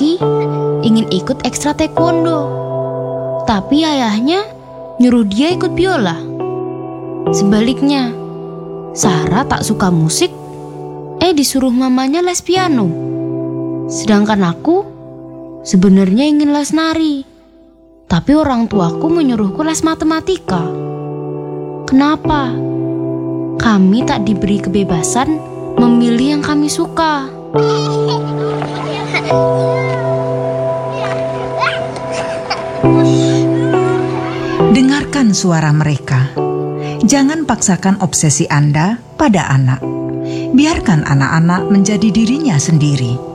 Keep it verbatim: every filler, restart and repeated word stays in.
laki-laki ingin ikut ekstra taekwondo, tapi ayahnya nyuruh dia ikut biola. Sebaliknya, Sarah tak suka musik, eh disuruh mamanya les piano. Sedangkan aku sebenarnya ingin les nari, tapi orang tuaku menyuruhku les matematika. Kenapa? Kami tak diberi kebebasan memilih yang kami suka. Dengarkan suara mereka. Jangan paksakan obsesi Anda pada anak. Biarkan anak-anak menjadi dirinya sendiri.